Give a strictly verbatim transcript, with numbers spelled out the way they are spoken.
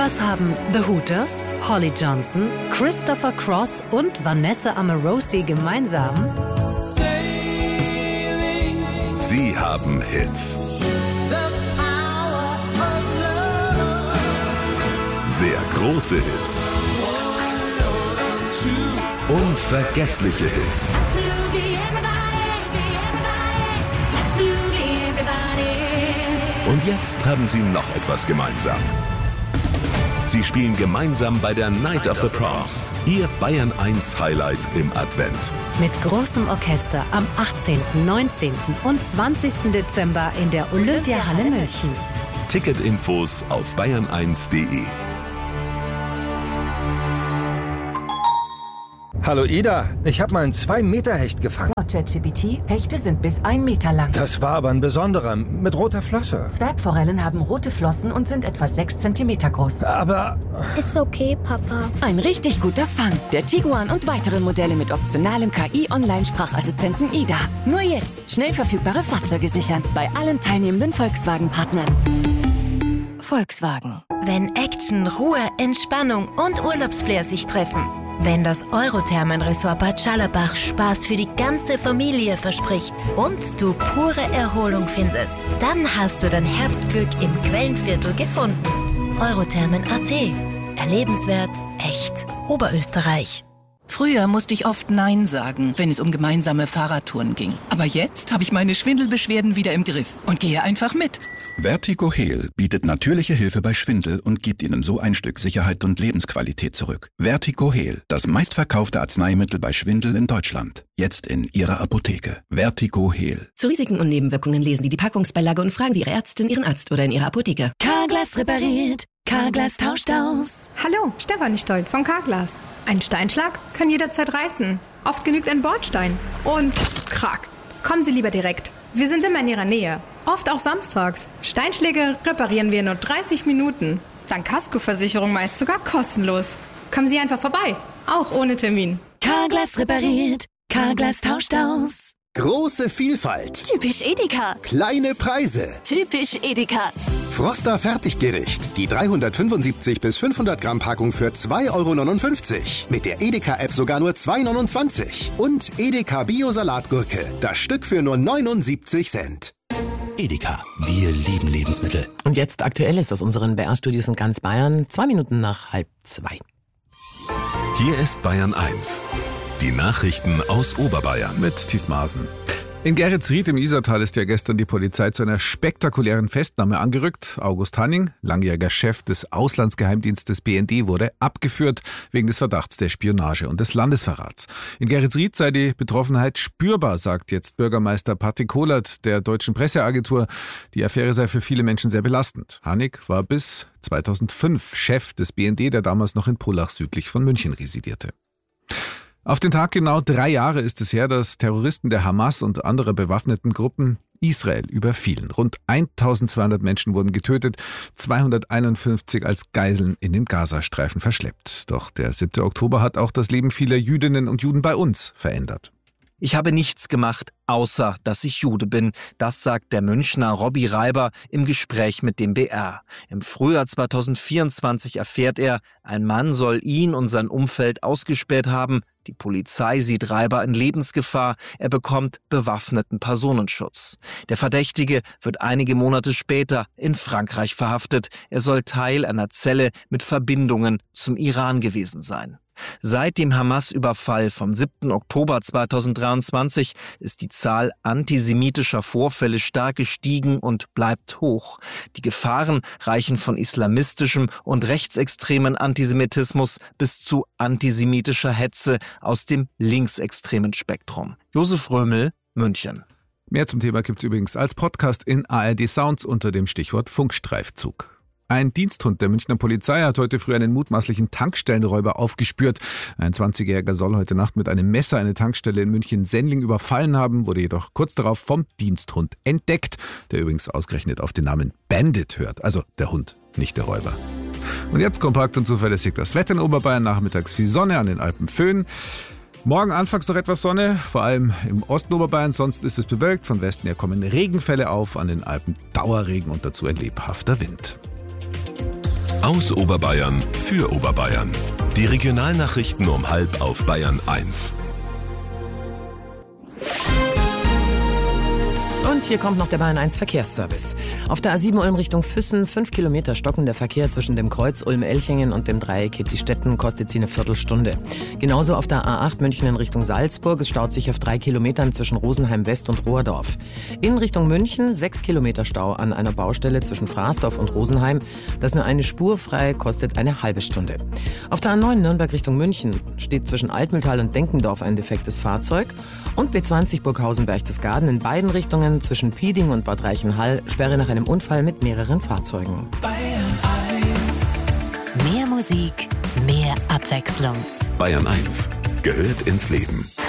Was haben The Hooters, Holly Johnson, Christopher Cross und Vanessa Amorosi gemeinsam? Sie haben Hits. Sehr große Hits. Unvergessliche Hits. Und jetzt haben sie noch etwas gemeinsam. Sie spielen gemeinsam bei der Night of the Proms. Ihr Bayern eins Highlight im Advent. Mit großem Orchester am achtzehnten, neunzehnten und zwanzigsten Dezember in der Olympiahalle München. Ticketinfos auf bayern eins punkt de. Hallo Ida, ich habe mal einen zwei Meter Hecht gefangen. Laut ChatGPT, Hechte sind bis ein Meter lang. Das war aber ein besonderer, mit roter Flosse. Zwergforellen haben rote Flossen und sind etwa sechs Zentimeter groß. Aber... Ist okay, Papa. Ein richtig guter Fang. Der Tiguan und weitere Modelle mit optionalem K I-Online-Sprachassistenten Ida. Nur jetzt schnell verfügbare Fahrzeuge sichern. Bei allen teilnehmenden Volkswagen-Partnern. Volkswagen. Wenn Action, Ruhe, Entspannung und Urlaubsflair sich treffen. Wenn das Eurothermenresort Bad Scharlarbach Spaß für die ganze Familie verspricht und du pure Erholung findest, dann hast du dein Herbstglück im Quellenviertel gefunden. Eurothermen Punkt at. Erlebenswert, echt. Oberösterreich. Früher musste ich oft Nein sagen, wenn es um gemeinsame Fahrradtouren ging. Aber jetzt habe ich meine Schwindelbeschwerden wieder im Griff und gehe einfach mit. Vertigo Heal bietet natürliche Hilfe bei Schwindel und gibt Ihnen so ein Stück Sicherheit und Lebensqualität zurück. Vertigo Heal, das meistverkaufte Arzneimittel bei Schwindel in Deutschland. Jetzt in Ihrer Apotheke. Vertigo Heal. Zu Risiken und Nebenwirkungen lesen Sie die Packungsbeilage und fragen Sie Ihre Ärztin, Ihren Arzt oder in Ihrer Apotheke. Carglass repariert. Carglass tauscht aus. Hallo, Stefanie Stolt von Carglass. Ein Steinschlag kann jederzeit reißen. Oft genügt ein Bordstein. Und krack. Kommen Sie lieber direkt. Wir sind immer in Ihrer Nähe. Oft auch samstags. Steinschläge reparieren wir in nur dreißig Minuten. Dank Kaskoversicherung meist sogar kostenlos. Kommen Sie einfach vorbei. Auch ohne Termin. Carglass repariert. Carglass tauscht aus. Große Vielfalt. Typisch Edeka. Kleine Preise. Typisch Edeka. Froster Fertiggericht. Die dreihundertfünfundsiebzig bis fünfhundert Gramm Packung für zwei Euro neunundfünfzig. Mit der Edeka-App sogar nur zwei Euro neunundzwanzig. Und Edeka Bio-Salatgurke. Das Stück für nur neunundsiebzig Cent. Edeka. Wir lieben Lebensmittel. Und jetzt Aktuelles aus unseren B R-Studios in ganz Bayern. Zwei Minuten nach halb zwei. Hier ist Bayern eins. Die Nachrichten aus Oberbayern mit Thies Maaßen. In Geretsried im Isartal ist ja gestern die Polizei zu einer spektakulären Festnahme angerückt. August Hanning, langjähriger Chef des Auslandsgeheimdienstes B N D, wurde abgeführt wegen des Verdachts der Spionage und des Landesverrats. In Geretsried sei die Betroffenheit spürbar, sagt jetzt Bürgermeister Patrick Kohlert der Deutschen Presseagentur. Die Affäre sei für viele Menschen sehr belastend. Hanning war bis zweitausendfünf Chef des B N D, der damals noch in Pullach südlich von München residierte. Auf den Tag genau drei Jahre ist es her, dass Terroristen der Hamas und anderer bewaffneten Gruppen Israel überfielen. Rund eintausendzweihundert Menschen wurden getötet, zweihunderteinundfünfzig als Geiseln in den Gazastreifen verschleppt. Doch der siebte Oktober hat auch das Leben vieler Jüdinnen und Juden bei uns verändert. Ich habe nichts gemacht, außer dass ich Jude bin. Das sagt der Münchner Robby Reiber im Gespräch mit dem B R. Im Frühjahr zweitausendvierundzwanzig erfährt er, ein Mann soll ihn und sein Umfeld ausgespäht haben. Die Polizei sieht Reiber in Lebensgefahr. Er bekommt bewaffneten Personenschutz. Der Verdächtige wird einige Monate später in Frankreich verhaftet. Er soll Teil einer Zelle mit Verbindungen zum Iran gewesen sein. Seit dem Hamas-Überfall vom siebten Oktober zweitausenddreiundzwanzig ist die Zahl antisemitischer Vorfälle stark gestiegen und bleibt hoch. Die Gefahren reichen von islamistischem und rechtsextremen Antisemitismus bis zu antisemitischer Hetze aus dem linksextremen Spektrum. Josef Römel, München. Mehr zum Thema gibt's übrigens als Podcast in A R D Sounds unter dem Stichwort Funkstreifzug. Ein Diensthund der Münchner Polizei hat heute früh einen mutmaßlichen Tankstellenräuber aufgespürt. Ein zwanzigjähriger soll heute Nacht mit einem Messer eine Tankstelle in München-Sendling überfallen haben, wurde jedoch kurz darauf vom Diensthund entdeckt, der übrigens ausgerechnet auf den Namen Bandit hört. Also der Hund, nicht der Räuber. Und jetzt kompakt und zuverlässig das Wetter in Oberbayern. Nachmittags viel Sonne, an den Alpen Föhn. Morgen anfangs noch etwas Sonne, vor allem im Osten Oberbayerns, sonst ist es bewölkt. Von Westen her kommen Regenfälle auf, an den Alpen Dauerregen und dazu ein lebhafter Wind. Aus Oberbayern für Oberbayern. Die Regionalnachrichten um halb auf Bayern eins. Und hier kommt noch der Bayern eins Verkehrsservice. Auf der A sieben Ulm Richtung Füssen, fünf Kilometer stockender Verkehr zwischen dem Kreuz Ulm-Elchingen und dem Dreieck Hittistetten kostet sie eine Viertelstunde. Genauso auf der A acht München in Richtung Salzburg. Es staut sich auf drei Kilometern zwischen Rosenheim West und Rohrdorf. In Richtung München sechs Kilometer Stau an einer Baustelle zwischen Fraßdorf und Rosenheim. Das nur eine Spur frei kostet eine halbe Stunde. Auf der A neun Nürnberg Richtung München steht zwischen Altmühltal und Denkendorf ein defektes Fahrzeug. Und B zwanzig Burghausen-Berchtesgaden in beiden Richtungen zwischen Pieding und Bad Reichenhall Sperre nach einem Unfall mit mehreren Fahrzeugen. Bayern eins. Mehr Musik, mehr Abwechslung. Bayern eins gehört ins Leben.